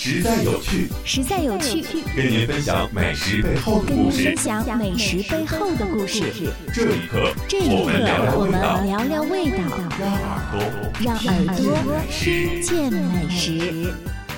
实在有趣， 实在有趣， 跟您分享美食背后的故事。这一刻，我们聊聊味道，让耳朵听见美食。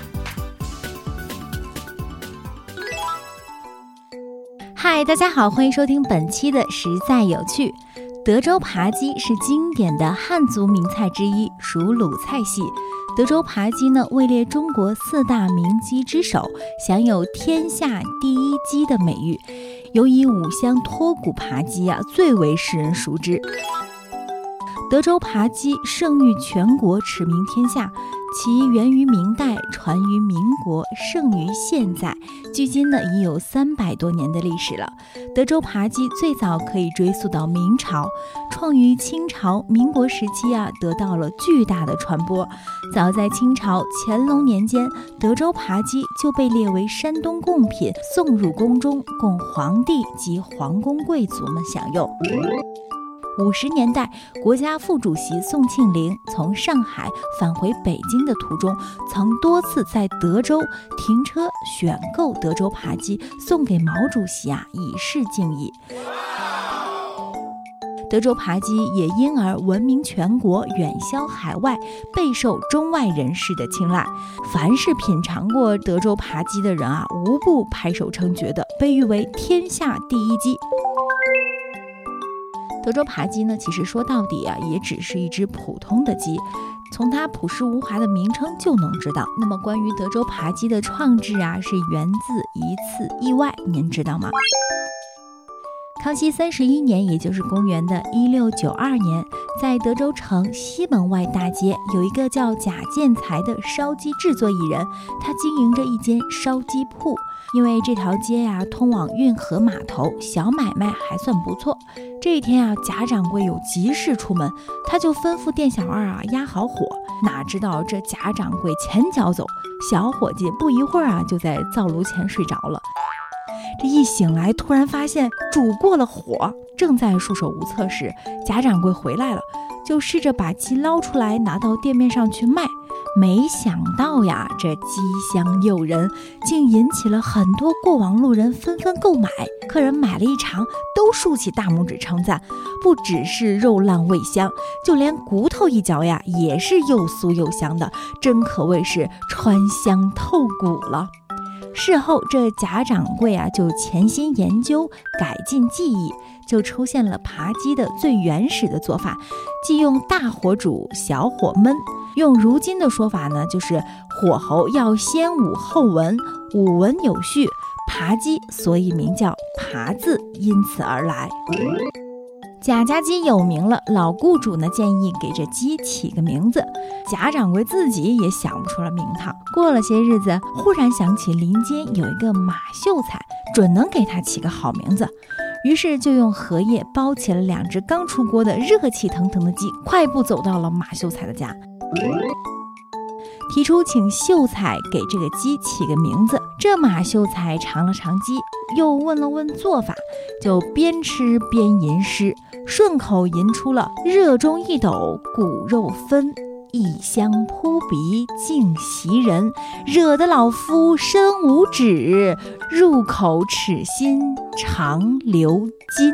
嗨，大家好，欢迎收听本期的实在有趣。德州扒鸡是经典的汉族名菜之一，属鲁菜系。德州扒鸡呢，位列中国4大名鸡之首，享有天下第一鸡的美誉。尤以五香脱骨扒鸡最为世人熟知。德州扒鸡盛誉全国，驰名天下。其源于明代，传于民国，盛于现在，距今呢已有300多年的历史了。德州扒鸡最早可以追溯到明朝，创于清朝、民国时期得到了巨大的传播。早在清朝乾隆年间，德州扒鸡就被列为山东贡品，送入宫中，供皇帝及皇宫贵族们享用。50年代，国家副主席宋庆龄从上海返回北京的途中，曾多次在德州停车选购德州扒鸡，送给毛主席以示敬意。德州扒鸡也因而闻名全国，远销海外，备受中外人士的青睐。凡是品尝过德州扒鸡的人无不拍手称绝的，被誉为天下第一鸡。德州扒鸡呢，其实说到底也只是一只普通的鸡，从它朴实无华的名称就能知道。那么关于德州扒鸡的创制是源自一次意外，您知道吗？康熙31年，也就是公元的1692年，在德州城西门外大街有一个叫贾建才的烧鸡制作艺人，他经营着一间烧鸡铺。因为这条街通往运河码头，小买卖还算不错。这一天贾掌柜有急事出门，他就吩咐店小二压好火。哪知道这贾掌柜前脚走，小伙计不一会儿就在灶炉前睡着了。这一醒来，突然发现煮过了火，正在束手无策时，贾掌柜回来了，就试着把鸡捞出来，拿到店面上去卖。没想到这鸡香诱人，竟引起了很多过往路人纷纷购买。客人买了一尝，都竖起大拇指称赞，不只是肉烂味香，就连骨头一嚼也是又酥又香的，真可谓是川香透骨了。事后这贾掌柜就潜心研究改进技艺，就出现了扒鸡的最原始的做法，既用大火煮，小火焖。用如今的说法呢，就是火候要先武后文，武文有序，扒鸡所以名叫扒字，因此而来。贾家鸡有名了，老雇主呢建议给这鸡起个名字，贾掌柜自己也想不出了名堂。过了些日子，忽然想起林间有一个马秀才，准能给他起个好名字。于是就用荷叶包起了2只刚出锅的热气腾腾的鸡，快步走到了马秀才的家，提出请秀才给这个鸡起个名字。这马秀才尝了尝鸡，又问了问做法，就边吃边吟诗，顺口吟出了热中一斗骨肉分，异香扑鼻竟袭人，惹得老夫身无指，入口齿心常留金。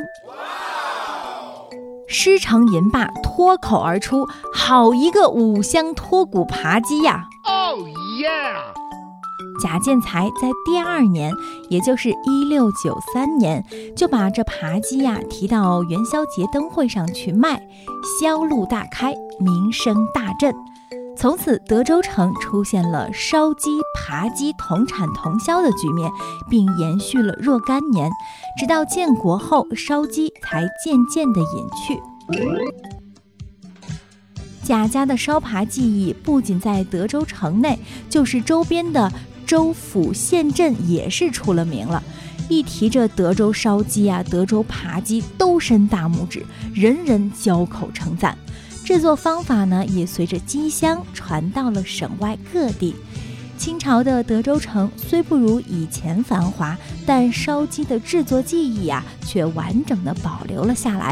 诗成吟罢，脱口而出，好一个五香脱骨扒鸡呀！Oh yeah！ 贾建才在第2年，也就是1693年，就把这扒鸡提到元宵节灯会上去卖，销路大开，名声大振。从此德州城出现了烧鸡扒鸡同产同销的局面，并延续了若干年，直到建国后，烧鸡才渐渐的隐去。贾家的烧扒技艺不仅在德州城内，就是周边的州府县镇也是出了名了。一提着德州烧鸡德州扒鸡，都伸大拇指，人人交口称赞。制作方法呢，也随着鸡香传到了省外各地。清朝的德州城虽不如以前繁华，但烧鸡的制作技艺却完整的保留了下来。